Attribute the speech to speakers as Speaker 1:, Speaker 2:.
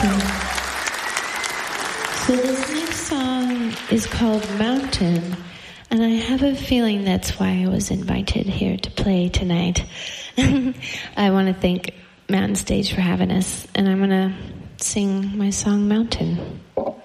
Speaker 1: So this next song is called Mountain, and I have a feeling that's why I was invited here to play tonight. I want to thank Mountain Stage for having us, and I'm going to sing my song Mountain.